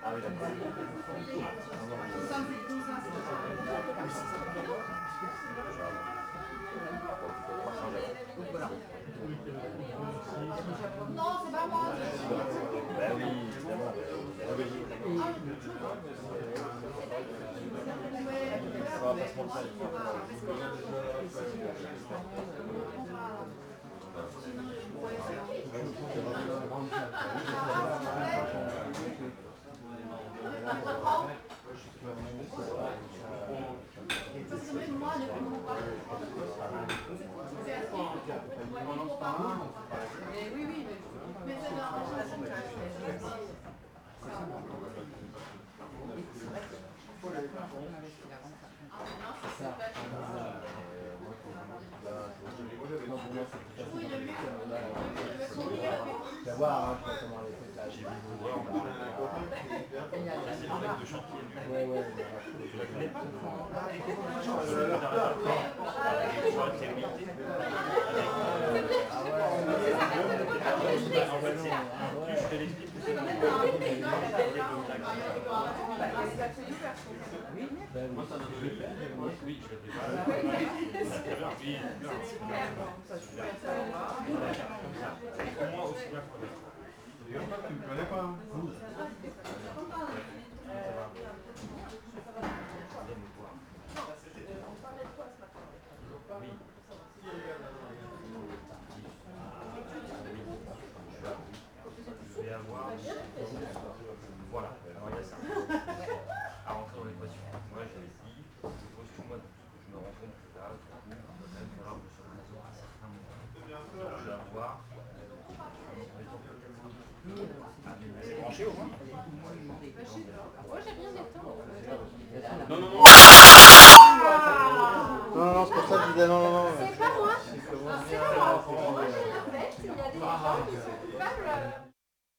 Non, c'est pas moi. Ben oui, évidemment. Ça va pas se mentir. Oui, oui, mais c'est Tu vas voir, je vais comment les trucs là. J'ai vu de chantier. Ouais, ouais. Moi, ça m'a fait peur. Oui, je l'ai fait. Moi aussi, tu me connais pas, hein? Voilà, alors il y a ça. À rentrer dans l'équation. Moi je l'ai dit, moi je me rends compte que là, du coup, il va même falloir que sur le réseau à un certain moment. Je vais avoir. C'est branché au moins? Moi j'ai rien d'étonnant. Non, non, non. Non, non, c'est pour ça que je disais non, non, non. C'est pas moi. C'est pas moi. Moi j'ai rien fait. Il y a des gens qui sont coupables.